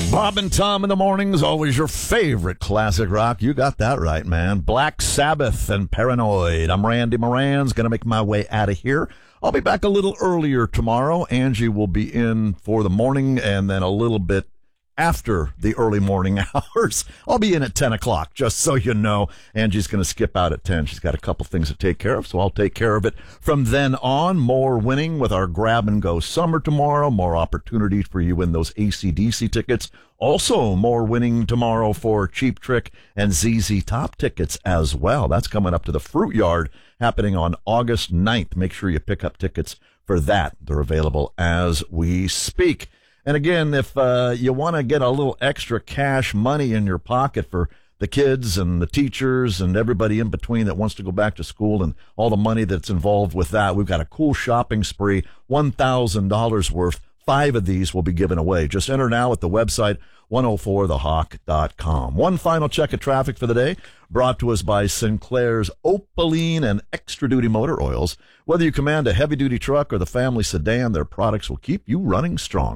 Bob and Tom in the mornings, always your favorite classic rock. You got that right, man. Black Sabbath and Paranoid. I'm Randy Moran's going to make my way out of here. I'll be back a little earlier tomorrow. Angie will be in for the morning and then a little bit after the early morning hours. I'll be in at 10 o'clock, just so you know. Angie's going to skip out at 10. She's got a couple things to take care of, so I'll take care of it from then on. More winning with our Grab and Go Summer tomorrow. More opportunities for you in those AC/DC tickets. Also, more winning tomorrow for Cheap Trick and ZZ Top tickets as well. That's coming up to the Fruit Yard, happening on August 9th. Make sure you pick up tickets for that. They're available as we speak. And again, if you want to get a little extra cash money in your pocket for the kids and the teachers and everybody in between that wants to go back to school and all the money that's involved with that, we've got a cool shopping spree, $1,000 worth. 5 of these will be given away. Just enter now at the website, 104thehawk.com. One final check of traffic for the day, brought to us by Sinclair's Opaline and Extra Duty Motor Oils. Whether you command a heavy-duty truck or the family sedan, their products will keep you running strong.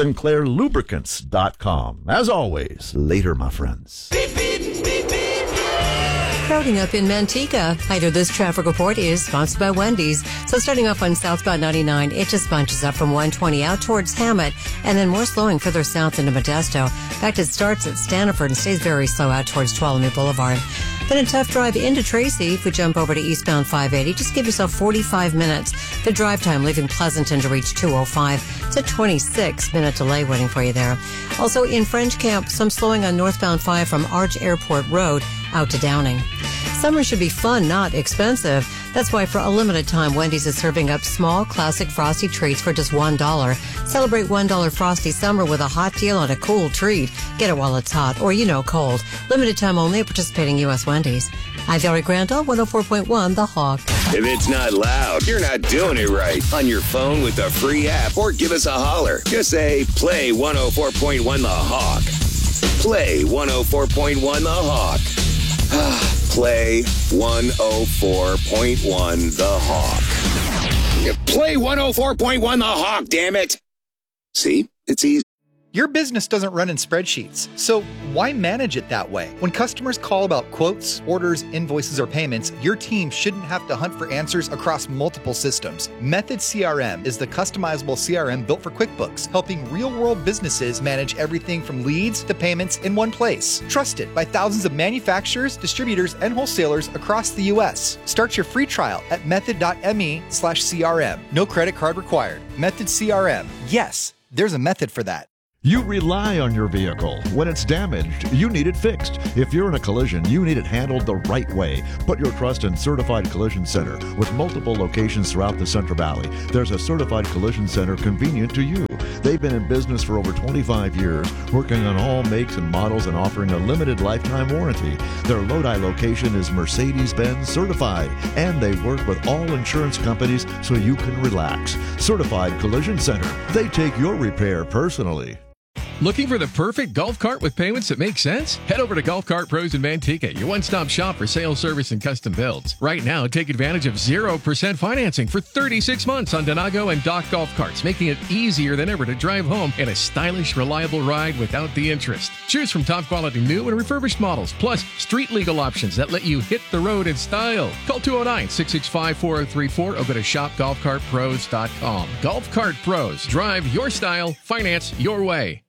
SinclairLubricants.com. As always, later, my friends. Beep, beep, beep, beep. Crowding up in Manteca. Later, this traffic report is sponsored by Wendy's. So starting off on southbound 99, it just bunches up from 120 out towards Hammett, and then more slowing further south into Modesto. In fact, it starts at Stanford and stays very slow out towards Tuolumne Boulevard. Then a tough drive into Tracy. If we jump over to eastbound 580, just give yourself 45 minutes. The drive time leaving Pleasanton to reach 205. It's a 26-minute delay waiting for you there. Also in French Camp, some slowing on northbound 5 from Arch Airport Road out to Downing. Summer should be fun, not expensive. That's why for a limited time, Wendy's is serving up small, classic Frosty treats for just $1. Celebrate $1 Frosty Summer with a hot deal on a cool treat. Get it while it's hot, or cold. Limited time only at participating U.S. Wendy's. I'm Valerie Crandall, 104.1 The Hawk. If it's not loud, you're not doing it right. On your phone with the free app, or give us a holler. Just say, play 104.1 The Hawk. Play 104.1 The Hawk. Play 104.1 The Hawk. Play 104.1 The Hawk, damn it. See? It's easy. Your business doesn't run in spreadsheets, so why manage it that way? When customers call about quotes, orders, invoices, or payments, your team shouldn't have to hunt for answers across multiple systems. Method CRM is the customizable CRM built for QuickBooks, helping real-world businesses manage everything from leads to payments in one place. Trusted by thousands of manufacturers, distributors, and wholesalers across the U.S. Start your free trial at method.me/CRM. No credit card required. Method CRM. Yes, there's a method for that. You rely on your vehicle. When it's damaged, you need it fixed. If you're in a collision, you need it handled the right way. Put your trust in Certified Collision Center. With multiple locations throughout the Central Valley, there's a Certified Collision Center convenient to you. They've been in business for over 25 years, working on all makes and models and offering a limited lifetime warranty. Their Lodi location is Mercedes-Benz certified, and they work with all insurance companies so you can relax. Certified Collision Center. They take your repair personally. Looking for the perfect golf cart with payments that make sense? Head over to Golf Cart Pros in Manteca, your one-stop shop for sales, service, and custom builds. Right now, take advantage of 0% financing for 36 months on Donago and Dock golf carts, making it easier than ever to drive home in a stylish, reliable ride without the interest. Choose from top-quality new and refurbished models, plus street-legal options that let you hit the road in style. Call 209-665-4034 or go to shopgolfcartpros.com. Golf Cart Pros. Drive your style, finance your way.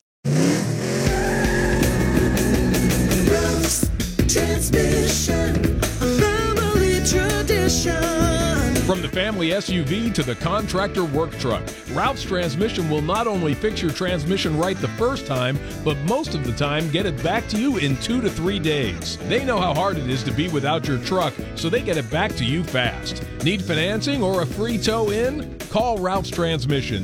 Transmission, family tradition. From the family SUV to the contractor work truck, Ralph's Transmission will not only fix your transmission right the first time, but most of the time get it back to you in 2 to 3 days. They know how hard it is to be without your truck, so they get it back to you fast. Need financing or a free tow in? Call Ralph's Transmission,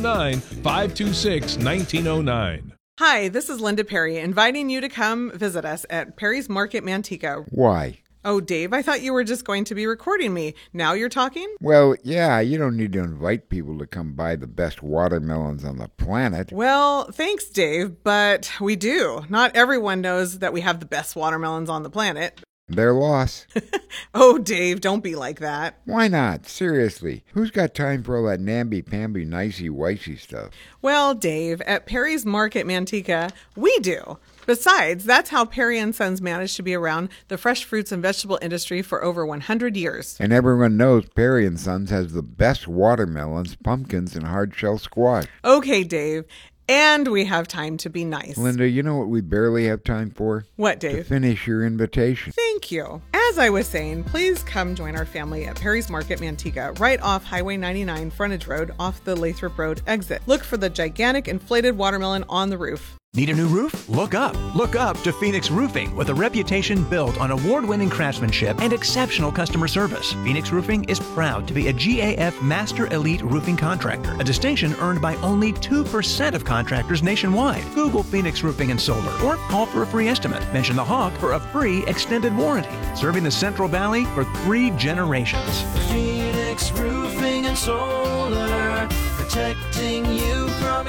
209-526-1909. Hi, this is Linda Perry, inviting you to come visit us at Perry's Market Manteca. Why? Oh, Dave, I thought you were just going to be recording me. Now you're talking? Well, yeah, you don't need to invite people to come buy the best watermelons on the planet. Well, thanks, Dave, but we do. Not everyone knows that we have the best watermelons on the planet. Their loss. Oh, Dave, don't be like that. Why not? Seriously. Who's got time for all that namby-pamby, nicey-wicey stuff? Well, Dave, at Perry's Market Manteca, we do. Besides, that's how Perry & Sons managed to be around the fresh fruits and vegetable industry for over 100 years. And everyone knows Perry & Sons has the best watermelons, pumpkins, and hard-shell squash. Okay, Dave. And we have time to be nice. Linda, you know what we barely have time for? What, To Dave? finish your invitation. Thank you. As I was saying, please come join our family at Perry's Market Manteca, right off Highway 99 Frontage Road off the Lathrop Road exit. Look for the gigantic inflated watermelon on the roof. Need a new roof? Look up. Look up to Phoenix Roofing, with a reputation built on award-winning craftsmanship and exceptional customer service. Phoenix Roofing is proud to be a GAF Master Elite Roofing Contractor, a distinction earned by only 2% of contractors nationwide. Google Phoenix Roofing and Solar or call for a free estimate. Mention the Hawk for a free extended warranty. Serving the Central Valley for 3 generations. Phoenix Roofing and Solar, protecting you from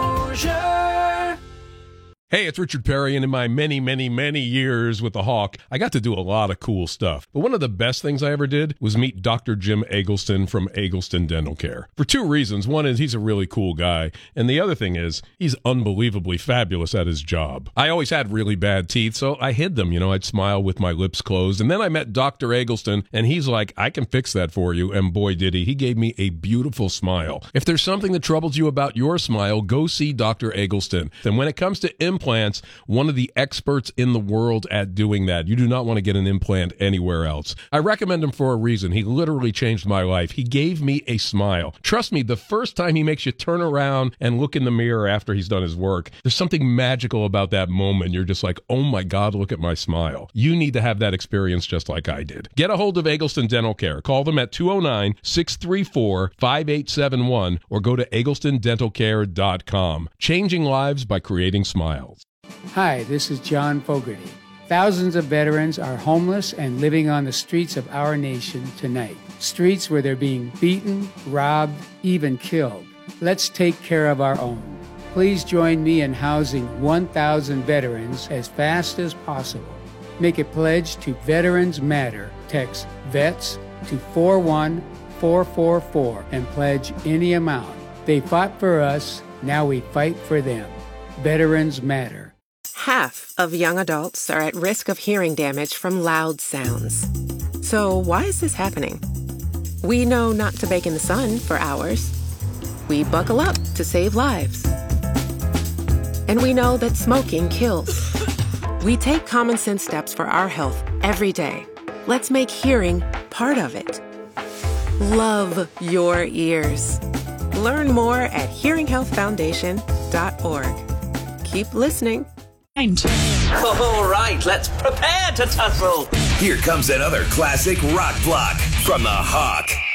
exposure. Hey, it's Richard Perry, and in my many, many, many years with the Hawk, I got to do a lot of cool stuff. But one of the best things I ever did was meet Dr. Jim Eggleston from Eggleston Dental Care. For 2 reasons. One is he's a really cool guy, and the other thing is he's unbelievably fabulous at his job. I always had really bad teeth, so I hid them. I'd smile with my lips closed. And then I met Dr. Eggleston, and he's like, I can fix that for you. And boy, did he. He gave me a beautiful smile. If there's something that troubles you about your smile, go see Dr. Eggleston. And when it comes to implants, one of the experts in the world at doing that. You do not want to get an implant anywhere else. I recommend him for a reason. He literally changed my life. He gave me a smile. Trust me, the first time he makes you turn around and look in the mirror after he's done his work, there's something magical about that moment. You're just like, oh my God, look at my smile. You need to have that experience just like I did. Get a hold of Eggleston Dental Care. Call them at 209-634-5871 or go to egglestondentalcare.com. Changing lives by creating smiles. Hi, this is John Fogerty. Thousands of veterans are homeless and living on the streets of our nation tonight. Streets where they're being beaten, robbed, even killed. Let's take care of our own. Please join me in housing 1,000 veterans as fast as possible. Make a pledge to Veterans Matter. Text VETS to 41444 and pledge any amount. They fought for us, now we fight for them. Veterans Matter. Half of young adults are at risk of hearing damage from loud sounds. So why is this happening? We know not to bake in the sun for hours. We buckle up to save lives. And we know that smoking kills. We take common sense steps for our health every day. Let's make hearing part of it. Love your ears. Learn more at hearinghealthfoundation.org. Keep listening. All right, let's prepare to tussle. Here comes another classic rock block from the Hawk.